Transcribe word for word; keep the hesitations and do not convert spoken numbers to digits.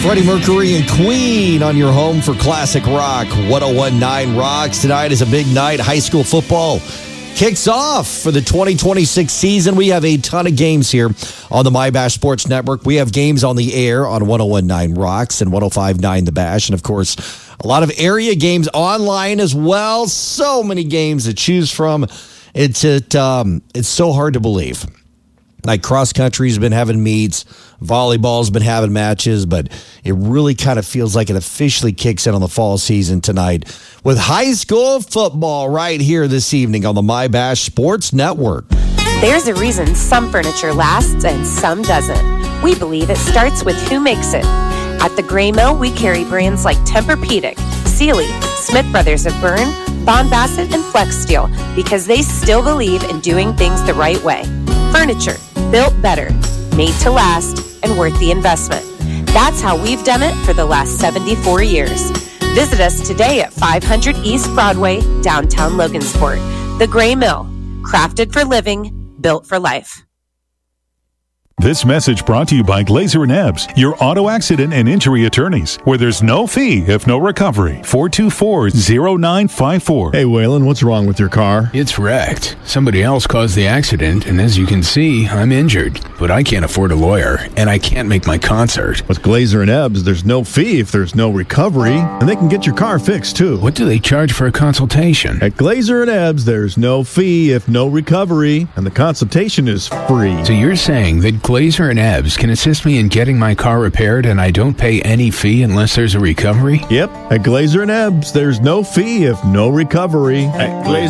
Freddie Mercury and Queen on your home for classic rock. one oh one point nine Rocks. Tonight is a big night. High school football kicks off for the twenty twenty-six season. We have a ton of games here on the MyBash Sports Network. We have games on the air on one oh one point nine Rocks and one oh five point nine The Bash. And, of course, a lot of area games online as well. So many games to choose from. It's, it, um, it's so hard to believe. Like cross country's been having meets, volleyball's been having matches, but it really kind of feels like it officially kicks in on the fall season tonight with high school football right here this evening on the MyBash Sports Network. There's a reason some furniture lasts and some doesn't. We believe it starts with who makes it. At the Gray Mill, we carry brands like Tempur-Pedic, Sealy, Smith Brothers of Bern, Bond Bassett, and Flex Steel because they still believe in doing things the right way. Furniture built better, made to last, and worth the investment. That's how we've done it for the last seventy-four years. Visit us today at five hundred East Broadway, downtown Logansport. The Gray Mill, crafted for living, built for life. This message brought to you by Glazer and Ebbs, your auto accident and injury attorneys, where there's no fee if no recovery. four two four, zero nine five four. Hey, Waylon, what's wrong with your car? It's wrecked. Somebody else caused the accident, and as you can see, I'm injured. But I can't afford a lawyer, and I can't make my concert. With Glazer and Ebbs, there's no fee if there's no recovery, and they can get your car fixed, too. What do they charge for a consultation? At Glazer and Ebbs, there's no fee if no recovery, and the consultation is free. So you're saying that Glazer and Ebbs can assist me in getting my car repaired and I don't pay any fee unless there's a recovery? Yep. At Glazer and Ebbs, there's no fee if no recovery. At Glazer